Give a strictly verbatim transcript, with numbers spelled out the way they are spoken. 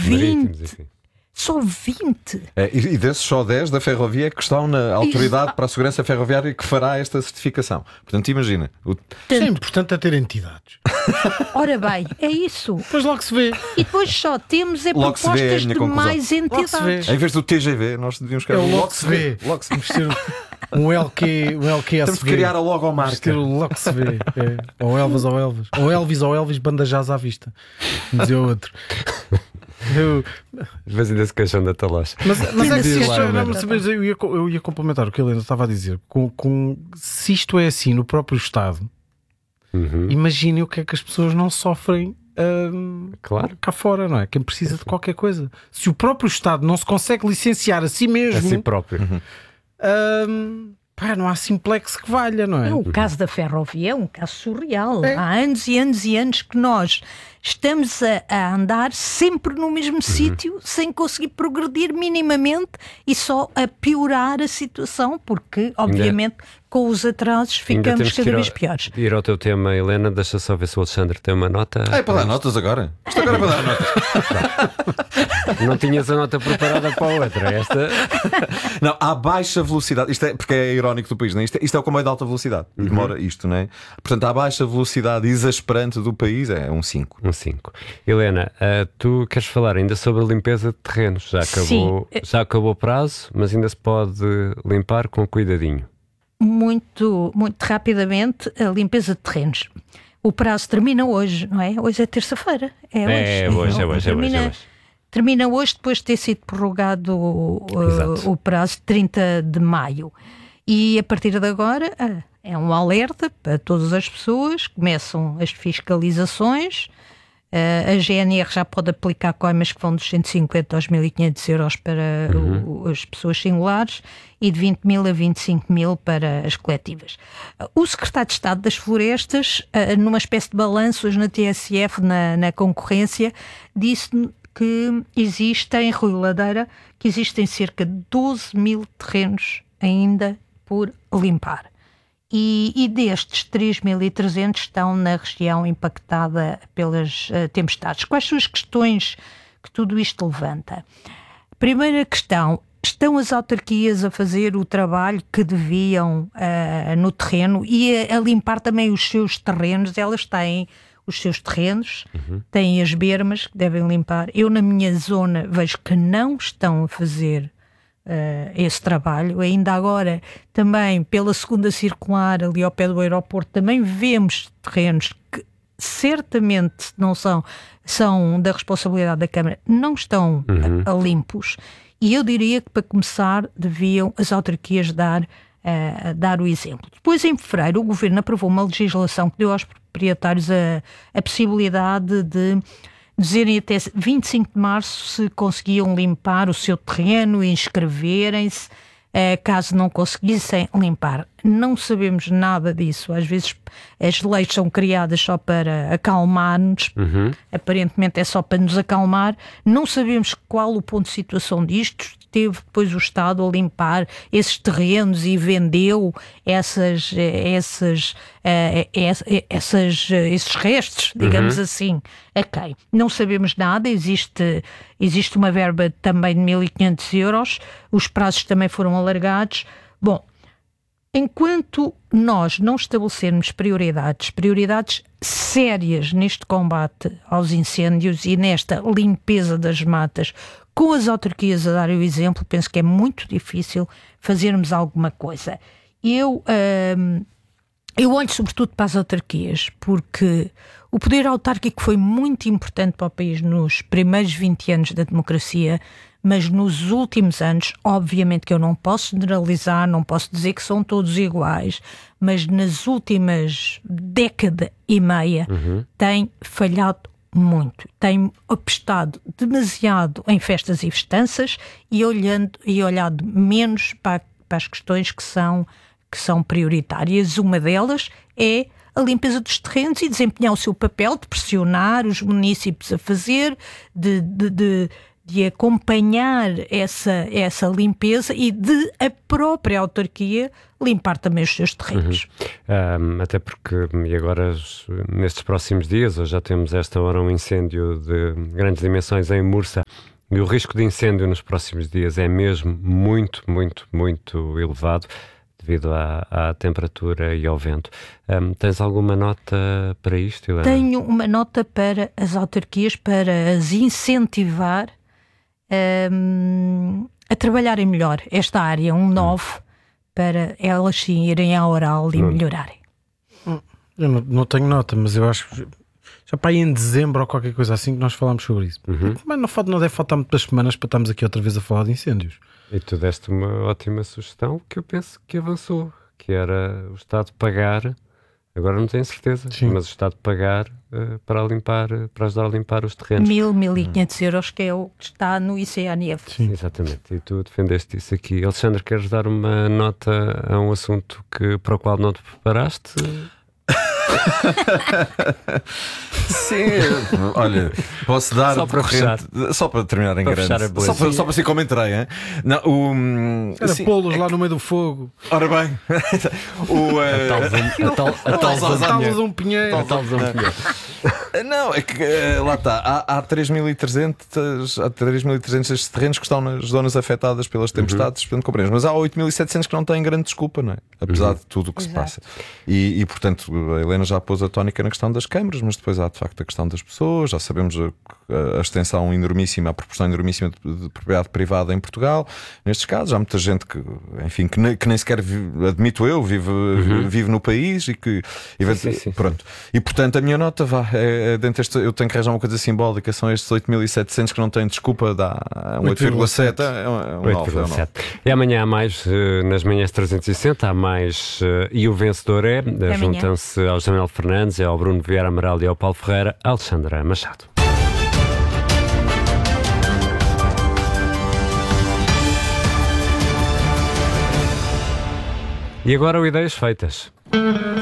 vinte. Só vinte. É, e, e desses só dez da ferrovia que estão na Autoridade para a Segurança Ferroviária que fará esta certificação. Portanto, imagina. O... Sim, é importante é ter entidades. Ora bem, é isso. Depois logo se vê. E depois só temos é logo propostas de conclusão. mais entidades. Em vez do T G V, nós devíamos criar é o logo, logo se vê. Logo se vê. Um L Q, um L Q S V. Temos de criar a logomarca. Logo se vê. É. Ou Elvis ou Elvis. Ou Elvis ou Elvis, banda jazz à vista. Dizia o outro. Eu... Às vezes ainda se queixam da talocha. Mas, mas é que se isto, não, mas eu, ia, eu ia complementar o que a Helena estava a dizer. Com, com, se isto é assim no próprio Estado, uhum. imagine o que é que as pessoas não sofrem hum, claro. cá fora, não é? Quem precisa de qualquer coisa. Se o próprio Estado não se consegue licenciar a si mesmo, a si próprio, uhum. hum, pá, não há simplex que valha, não é? O caso da ferrovia é um caso surreal. É. Há anos e anos e anos que nós estamos a, a andar sempre no mesmo uhum. sítio, sem conseguir progredir minimamente e só a piorar a situação, porque, obviamente, ainda, com os atrasos ficamos cada vez ao, piores. Ir ao teu tema, Helena, deixa só ver se o Alexandre tem uma nota. Ah, é para dar notas agora? Isto agora é para dar notas. Não tinhas a nota preparada para a outra. Esta... Não, há baixa velocidade. Isto é porque é irónico do país, não é? Isto, é, isto é o comboio de alta velocidade. Uhum. Demora isto, não é? Portanto, a baixa velocidade exasperante do país é um cinco. Um cinco. Helena, uh, tu queres falar ainda sobre a limpeza de terrenos? Já acabou, já acabou o prazo, mas ainda se pode limpar com cuidadinho. Muito, muito rapidamente, a limpeza de terrenos. O prazo termina hoje, não é? Hoje é terça-feira. É hoje. É hoje, é hoje, termina, é hoje, é hoje. Termina hoje, depois de ter sido prorrogado uh, o prazo de trinta de maio. E a partir de agora uh, é um alerta para todas as pessoas. Começam as fiscalizações. Uh, a G N R já pode aplicar coimas que vão dos cento e cinquenta aos mil e quinhentos euros para uhum. o, as pessoas singulares e de vinte mil a vinte e cinco mil para as coletivas. Uh, o secretário de Estado das Florestas, uh, numa espécie de balanço hoje na T S F, na, na concorrência, disse que existem, Rui Ladeira, que existem cerca de doze mil terrenos ainda por limpar. E, e destes, três mil e trezentos estão na região impactada pelas uh, tempestades. Quais são as questões que tudo isto levanta? Primeira questão, estão as autarquias a fazer o trabalho que deviam uh, no terreno e a, a limpar também os seus terrenos? Elas têm os seus terrenos, uhum. têm as bermas que devem limpar. Eu, na minha zona, vejo que não estão a fazer Uh, esse trabalho. Ainda agora, também pela segunda circular, ali ao pé do aeroporto, também vemos terrenos que certamente não são, são da responsabilidade da Câmara, não estão uhum. a, a limpos. E eu diria que, para começar, deviam as autarquias dar, uh, dar o exemplo. Depois, em fevereiro, o Governo aprovou uma legislação que deu aos proprietários a, a possibilidade de dizerem até vinte e cinco de março se conseguiam limpar o seu terreno e inscreverem-se, eh, caso não conseguissem limpar. Não sabemos nada disso. Às vezes as leis são criadas só para acalmar-nos, uhum. aparentemente é só para nos acalmar. Não sabemos qual o ponto de situação disto. Teve depois o Estado a limpar esses terrenos e vendeu essas, essas, uh, essas, uh, esses restos, digamos uhum. assim, a quem? Não sabemos nada. Existe, existe uma verba também de mil e quinhentos euros, os prazos também foram alargados. Bom, enquanto nós não estabelecermos prioridades, prioridades sérias neste combate aos incêndios e nesta limpeza das matas, com as autarquias a darem o exemplo, penso que é muito difícil fazermos alguma coisa. Eu, hum, eu olho sobretudo para as autarquias, porque o poder autárquico foi muito importante para o país nos primeiros vinte anos da democracia, mas nos últimos anos, obviamente que eu não posso generalizar, não posso dizer que são todos iguais, mas nas últimas década e meia uhum. tem falhado muito, tem apostado demasiado em festas e festanças e, olhando, e olhado menos para, para as questões que são, que são prioritárias. Uma delas é a limpeza dos terrenos e desempenhar o seu papel de pressionar os municípios a fazer, de, de, de, de acompanhar essa, essa limpeza e de a própria autarquia limpar também os seus terrenos. Uhum. Um, até porque, e agora nestes próximos dias, já temos esta hora um incêndio de grandes dimensões em Mursa, E o risco de incêndio nos próximos dias é mesmo muito, muito, muito elevado devido à, à temperatura e ao vento. Um, tens alguma nota para isto, Helena? Tenho uma nota para as autarquias, para as incentivar um, a trabalharem melhor esta área, um nove, hum. para elas sim irem à oral e hum. melhorarem. Eu não, não tenho nota, mas eu acho que já para aí em dezembro ou qualquer coisa assim que nós falámos sobre isso. Uhum. Mas não, não deve faltar muitas semanas para estarmos aqui outra vez a falar de incêndios. E tu deste uma ótima sugestão que eu penso que avançou, que era o Estado pagar, agora não tenho certeza, sim. mas o Estado pagar uh, para limpar, para ajudar a limpar os terrenos. Mil, mil e quinhentos euros, que é o que está no I C A N I E F. Sim, exatamente. E tu defendeste isso aqui. Alexandre, queres dar uma nota a um assunto que, para o qual não te preparaste? Sim, olha, posso dar só para, corrente, só para terminar em para grande, só para, só para ser como entrei, hein? Não, o, era sim, polos é lá que... no meio do fogo. Ora bem, o a tal um pinheiro. Não, é que lá está, há, há três mil e trezentos há três mil e trezentos terrenos que estão nas zonas afetadas pelas tempestades, uhum. portanto, compreendemos, mas há oito mil e setecentos que não têm grande desculpa, não é? Apesar uhum. de tudo o que Exato. se passa. E, e portanto, a Helena já pôs a tónica na questão das câmaras, mas depois há de facto a questão das pessoas. Já sabemos a, a extensão enormíssima, a proporção enormíssima de, de propriedade privada em Portugal. Nestes casos, há muita gente que, enfim, que nem, que nem sequer, vive, admito eu, vive, uhum. vive no país e que. E, sim, sim, pronto. Sim. E portanto, a minha nota vá, é, é dentro deste, eu tenho que arranjar uma coisa simbólica. São estes oito mil e setecentos que não têm desculpa, dá um oito vírgula sete. É um oito vírgula sete. E amanhã há mais, nas manhãs trezentos e sessenta, há mais. E o vencedor é. é Juntam-se ao Manuel Fernandes, ao Bruno Vieira Amaral e ao Paulo Ferreira, Alexandra Machado. E agora o Ideias Feitas.